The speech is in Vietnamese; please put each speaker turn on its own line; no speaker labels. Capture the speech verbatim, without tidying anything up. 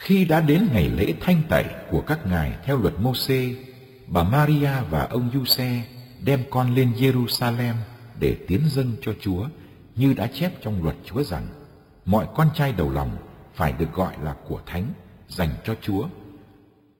Khi đã đến ngày lễ thanh tẩy của các ngài theo luật Mô-xê, bà Maria và ông Giuse đem con lên Giê-ru-sa-lem để tiến dâng cho Chúa, như đã chép trong luật Chúa rằng mọi con trai đầu lòng phải được gọi là của thánh, dành cho Chúa.